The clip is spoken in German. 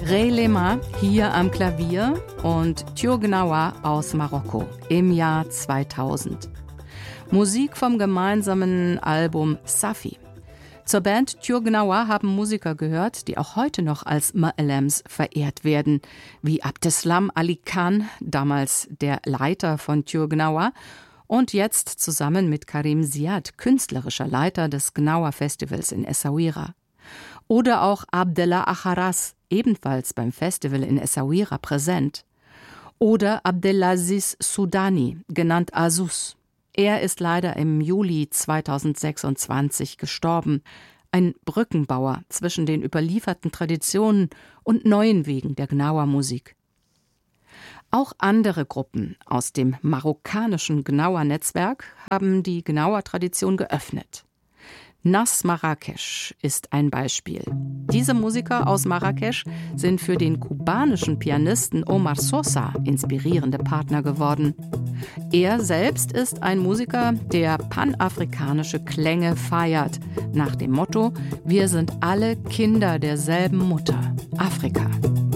Ray Lema hier am Klavier und Tjurgnawa aus Marokko im Jahr 2000. Musik vom gemeinsamen Album Safi. Zur Band Tjurgnawa haben Musiker gehört, die auch heute noch als Ma'alems verehrt werden, wie Abdeslam Ali Khan, damals der Leiter von Tjurgnawa, und jetzt zusammen mit Karim Ziad, künstlerischer Leiter des Gnawa-Festivals in Essaouira. Oder auch Abdellah Acharas, ebenfalls beim Festival in Essaouira präsent. Oder Abdelaziz Soudani, genannt Azus. Er ist leider im Juli 2026 gestorben. Ein Brückenbauer zwischen den überlieferten Traditionen und neuen Wegen der Gnawa-Musik. Auch andere Gruppen aus dem marokkanischen Gnawa-Netzwerk haben die Gnawa-Tradition geöffnet. Nas Marrakesch ist ein Beispiel. Diese Musiker aus Marrakesch sind für den kubanischen Pianisten Omar Sosa inspirierende Partner geworden. Er selbst ist ein Musiker, der panafrikanische Klänge feiert, nach dem Motto: Wir sind alle Kinder derselben Mutter, Afrika.